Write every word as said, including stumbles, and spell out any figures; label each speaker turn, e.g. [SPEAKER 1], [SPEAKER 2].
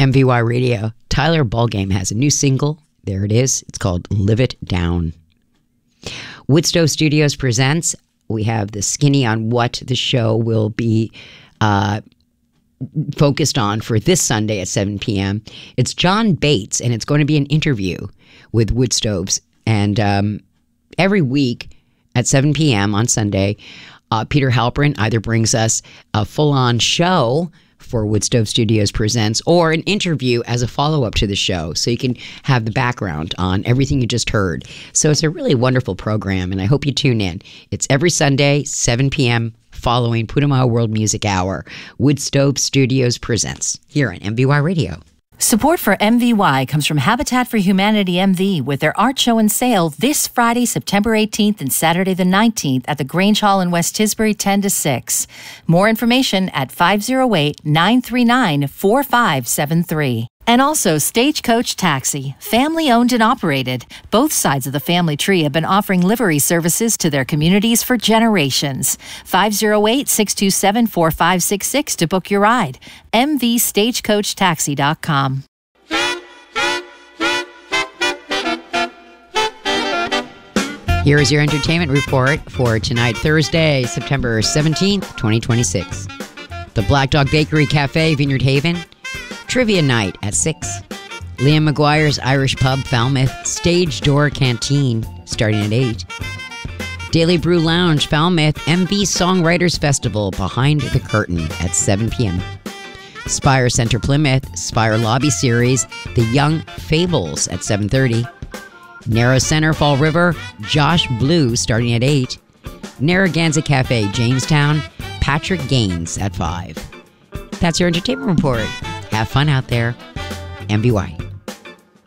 [SPEAKER 1] M V Y Radio. Tyler Ballgame has a new single. There it is. It's called Live It Down. Woodstove Studios presents. We have the skinny on what the show will be uh, focused on for this Sunday at seven p.m. It's John Bates, and it's going to be an interview with Woodstoves. And um, every week at seven p.m. on Sunday, uh, Peter Halpern either brings us a full-on show for Woodstove Studios Presents or an interview as a follow-up to the show, so you can have the background on everything you just heard. So it's a really wonderful program, and I hope you tune in. It's every Sunday, seven p.m., following Putumayo World Music Hour. Woodstove Studios Presents here on M V Y Radio.
[SPEAKER 2] Support for M V Y comes from Habitat for Humanity M V with their art show and sale this Friday, September eighteenth and Saturday the nineteenth at the Grange Hall in West Tisbury, ten to six. More information at five oh eight, nine three nine, four five seven three. And also Stagecoach Taxi, family owned and operated. Both sides of the family tree have been offering livery services to their communities for generations. five oh eight, six two seven, four five six six to book your ride. m v stagecoach taxi dot com.
[SPEAKER 1] Here is your entertainment report for tonight, Thursday, September seventeenth, twenty twenty-six. The Black Dog Bakery Cafe, Vineyard Haven. Trivia night at six. Liam McGuire's Irish Pub, Falmouth. Stage Door Canteen, starting at eight. Daily Brew Lounge, Falmouth. M V Songwriters Festival, Behind the Curtain at seven p.m. Spire Center Plymouth, Spire Lobby Series, The Young Fables at seven thirty. Narrow Center, Fall River, Josh Blue, starting at eight. Narragansett Cafe, Jamestown, Patrick Gaines at five. That's your entertainment report. Have fun out there. M V Y.